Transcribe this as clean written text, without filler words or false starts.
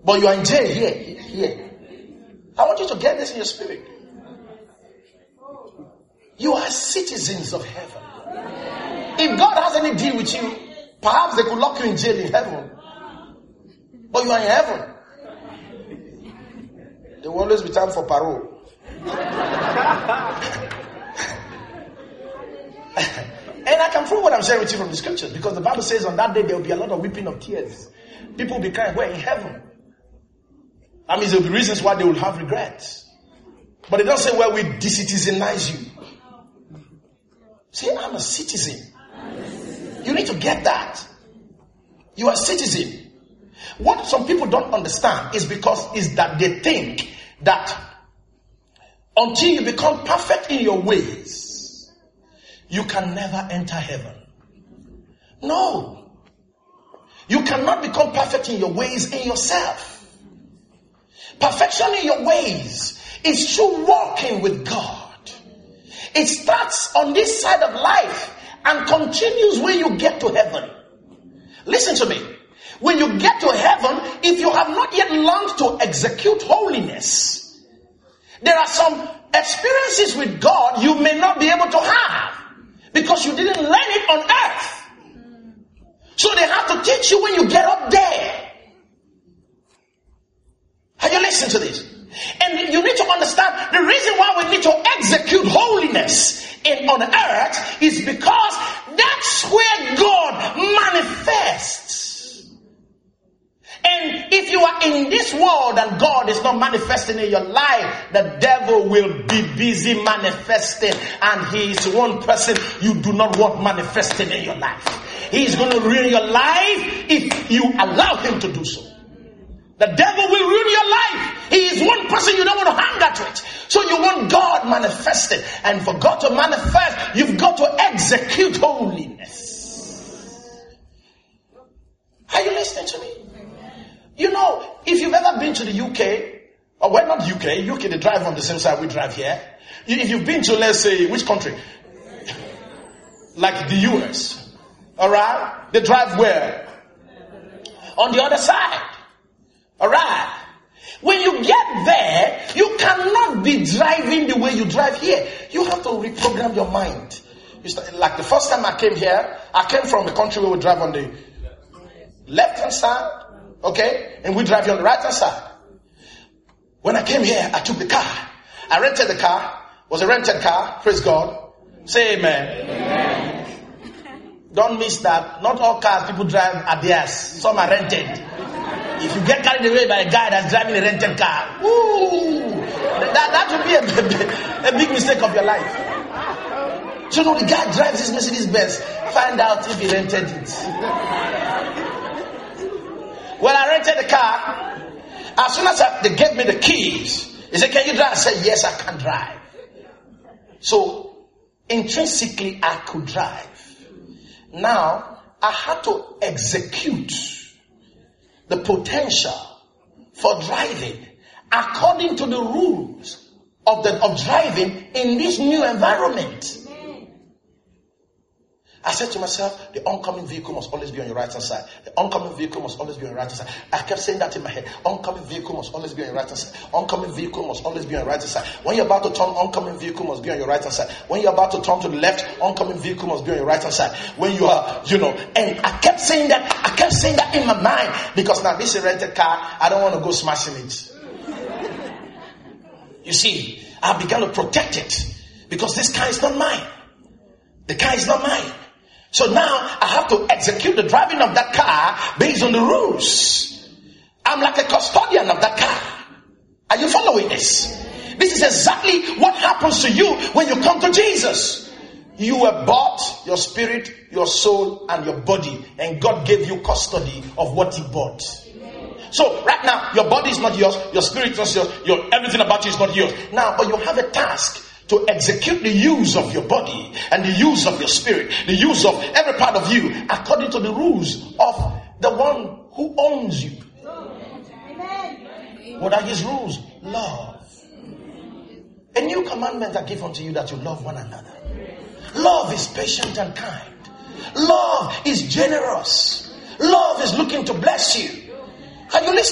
But you are in jail here. I want you to get this in your spirit. You are citizens of heaven. If God has any deal with you, perhaps they could lock you in jail in heaven. But you are in heaven. There will always be time for parole. And I can prove what I'm sharing with you from the scriptures, because the Bible says on that day there will be a lot of weeping of tears. People will be crying, we're in heaven. That means there will be reasons why they will have regrets. But it doesn't say, well, we decitizenize you. Say, I'm a citizen. You need to get that. You are a citizen. What some people don't understand is that they think that until you become perfect in your ways, you can never enter heaven. No. You cannot become perfect in your ways in yourself. Perfection in your ways is through walking with God. It starts on this side of life and continues when you get to heaven. Listen to me. When you get to heaven, if you have not yet learned to execute holiness, there are some experiences with God you may not be able to have because you didn't learn it on earth. So they have to teach you when you get up there. Are you listening to this? And you need to understand the reason why we need to execute holiness on earth is because that's where God manifests. And if you are in this world and God is not manifesting in your life, the devil will be busy manifesting, and he is one person you do not want manifesting in your life. He is going to ruin your life if you allow him to do so. The devil will ruin your life. He is one person you don't want to hang out with. So you want God manifested. And for God to manifest, you've got to execute holiness. Are you listening to me? You know, if you've ever been to the UK, or well, not UK they drive on the same side we drive here. If you've been to, let's say, which country? Like the US. Alright? They drive where? On the other side. Alright. When you get there, you cannot be driving the way you drive here. You have to reprogram your mind. Like the first time I came here, I came from a country where we drive on the left-hand side. Okay? And we drive on the right-hand side. When I came here, I took the car. I rented the car. It was a rented car. Praise God. Say amen. Amen. Don't miss that. Not all cars people drive are theirs. Some are rented. If you get carried away by a guy that's driving a rented car, that would be a big mistake of your life. So, the guy drives his Mercedes Benz. Find out if he rented it. Well, I rented the car. As soon as they gave me the keys, he said, can you drive? I said, yes, I can drive. So, intrinsically, I could drive. Now, I had to execute the potential for driving according to the rules of driving in this new environment. I said to myself, the oncoming vehicle must always be on your right hand side. The oncoming vehicle must always be on your right hand side. I kept saying that in my head. Oncoming vehicle must always be on your right hand side. Oncoming vehicle must always be on your right hand side. When you're about to turn, oncoming vehicle must be on your right hand side. When you're about to turn to the left, oncoming vehicle must be on your right hand side. When you are, and I kept saying that in my mind, because now this is a rented car. I don't want to go smashing it. You see, I began to protect it because this car is not mine. The car is not mine. So now I have to execute the driving of that car based on the rules. I'm like a custodian of that car. Are you following this? This is exactly what happens to you when you come to Jesus. You were bought, your spirit, your soul, and your body. And God gave you custody of what he bought. So right now, your body is not yours, your spirit is not yours, everything about you is not yours. Now, but you have a task to execute the use of your body and the use of your spirit, the use of every part of you according to the rules of the one who owns you. What are his rules? Love. A new commandment I give unto you, that you love one another. Love is patient and kind. Love is generous. Love is looking to bless you. Are you listening?